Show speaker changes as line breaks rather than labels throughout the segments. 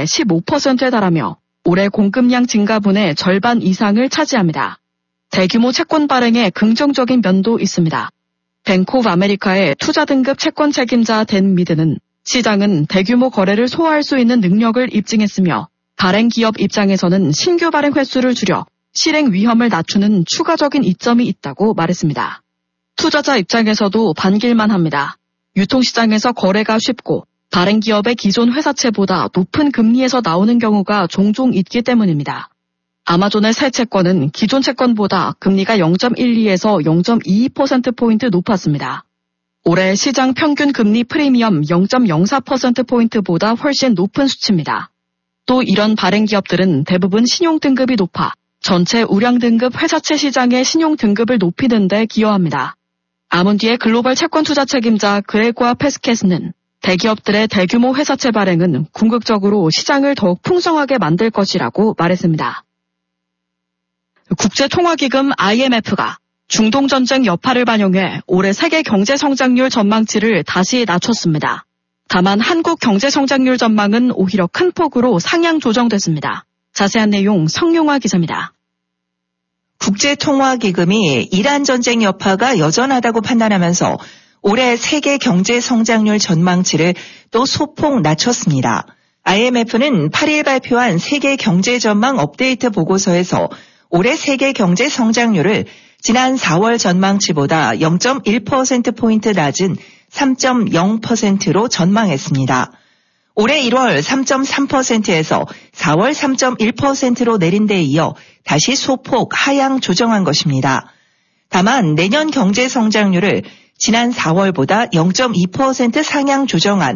비중의 15%에 달하며 올해 공급량 증가분의 절반 이상을 차지합니다. 대규모 채권 발행에 긍정적인 면도 있습니다. 뱅크 오브 아메리카의 투자 등급 채권 책임자 댄 미드는 시장은 대규모 거래를 소화할 수 있는 능력을 입증했으며 발행 기업 입장에서는 신규 발행 횟수를 줄여 실행 위험을 낮추는 추가적인 이점이 있다고 말했습니다. 투자자 입장에서도 반길만 합니다. 유통시장에서 거래가 쉽고 발행 기업의 기존 회사채보다 높은 금리에서 나오는 경우가 종종 있기 때문입니다. 아마존의 새 채권은 기존 채권보다 금리가 0.12에서 0.22%포인트 높았습니다. 올해 시장 평균 금리 프리미엄 0.04%포인트보다 훨씬 높은 수치입니다. 또 이런 발행 기업들은 대부분 신용 등급이 높아 전체 우량 등급 회사채 시장의 신용 등급을 높이는 데 기여합니다. 아몬디의 글로벌 채권 투자 책임자 그레고아 페스켓은 대기업들의 대규모 회사채 발행은 궁극적으로 시장을 더욱 풍성하게 만들 것이라고 말했습니다. 국제통화기금 IMF가 중동전쟁 여파를 반영해 올해 세계 경제 성장률 전망치를 다시 낮췄습니다. 다만 한국 경제 성장률 전망은 오히려 큰 폭으로 상향 조정됐습니다. 자세한 내용 성용화 기자입니다.
국제통화기금이 이란 전쟁 여파가 여전하다고 판단하면서 올해 세계 경제 성장률 전망치를 또 소폭 낮췄습니다. IMF는 8일 발표한 세계 경제 전망 업데이트 보고서에서 올해 세계 경제 성장률을 지난 4월 전망치보다 0.1%포인트 낮은 3.0%로 전망했습니다. 올해 1월 3.3%에서 4월 3.1%로 내린 데 이어 다시 소폭 하향 조정한 것입니다. 다만 내년 경제 성장률을 지난 4월보다 0.2% 상향 조정한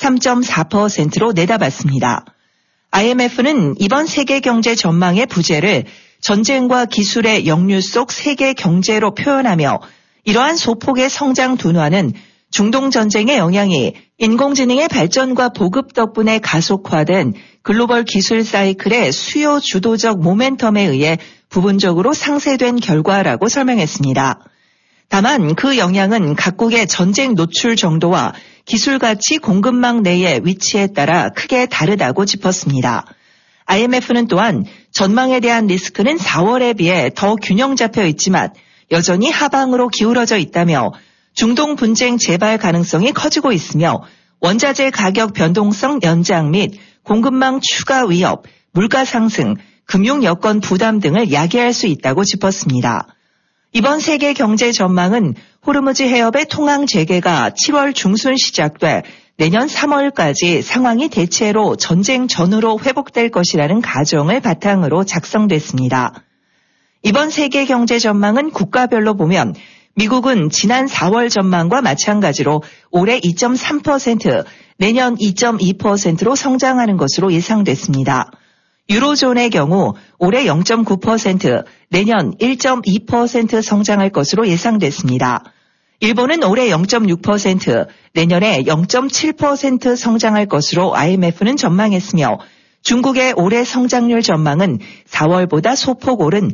3.4%로 내다봤습니다. IMF는 이번 세계 경제 전망의 부재를 전쟁과 기술의 역류 속 세계 경제로 표현하며 이러한 소폭의 성장 둔화는 중동 전쟁의 영향이 인공지능의 발전과 보급 덕분에 가속화된 글로벌 기술 사이클의 수요 주도적 모멘텀에 의해 부분적으로 상쇄된 결과라고 설명했습니다. 다만 그 영향은 각국의 전쟁 노출 정도와 기술 가치 공급망 내의 위치에 따라 크게 다르다고 짚었습니다. IMF는 또한 전망에 대한 리스크는 4월에 비해 더 균형 잡혀 있지만 여전히 하방으로 기울어져 있다며 중동 분쟁 재발 가능성이 커지고 있으며 원자재 가격 변동성 연장 및 공급망 추가 위협, 물가 상승, 금융 여건 부담 등을 야기할 수 있다고 짚었습니다. 이번 세계 경제 전망은 호르무즈 해협의 통항 재개가 7월 중순 시작돼 내년 3월까지 상황이 대체로 전쟁 전후로 회복될 것이라는 가정을 바탕으로 작성됐습니다. 이번 세계 경제 전망은 국가별로 보면 미국은 지난 4월 전망과 마찬가지로 올해 2.3%, 내년 2.2%로 성장하는 것으로 예상됐습니다. 유로존의 경우 올해 0.9%, 내년 1.2% 성장할 것으로 예상됐습니다. 일본은 올해 0.6%, 내년에 0.7% 성장할 것으로 IMF는 전망했으며 중국의 올해 성장률 전망은 4월보다 소폭 오른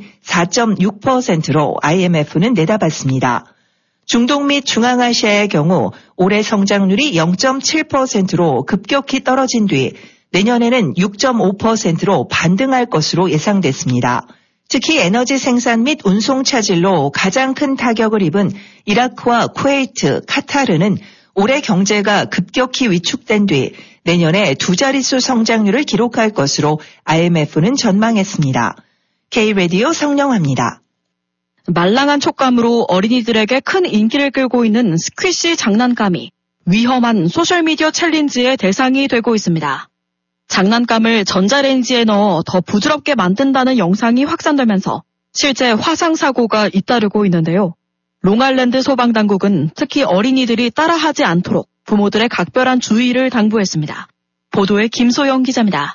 4.6%로 IMF는 내다봤습니다. 중동 및 중앙아시아의 경우 올해 성장률이 0.7%로 급격히 떨어진 뒤 내년에는 6.5%로 반등할 것으로 예상됐습니다. 특히 에너지 생산 및 운송 차질로 가장 큰 타격을 입은 이라크와 쿠웨이트, 카타르는 올해 경제가 급격히 위축된 뒤 내년에 두 자릿수 성장률을 기록할 것으로 IMF는 전망했습니다. K-라디오 성령화입니다.
말랑한 촉감으로 어린이들에게 큰 인기를 끌고 있는 스퀴시 장난감이 위험한 소셜미디어 챌린지의 대상이 되고 있습니다. 장난감을 전자레인지에 넣어 더 부드럽게 만든다는 영상이 확산되면서 실제 화상사고가 잇따르고 있는데요. 롱아일랜드 소방당국은 특히 어린이들이 따라하지 않도록 부모들의 각별한 주의를 당부했습니다. 보도에 김소영 기자입니다.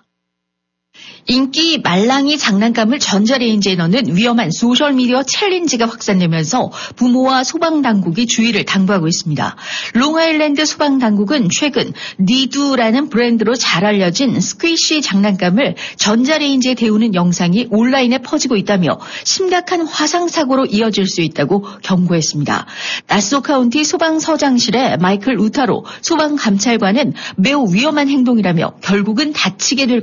인기 말랑이 장난감을 전자레인지에 넣는 위험한 소셜미디어 챌린지가 확산되면서 부모와 소방당국이 주의를 당부하고 있습니다. 롱아일랜드 소방당국은 최근 니두라는 브랜드로 잘 알려진 스퀴시 장난감을 전자레인지에 데우는 영상이 온라인에 퍼지고 있다며 심각한 화상사고로 이어질 수 있다고 경고했습니다. 나소 카운티 소방서장실의 마이클 우타로 소방감찰관은 매우 위험한 행동이라며 결국은 다치게 될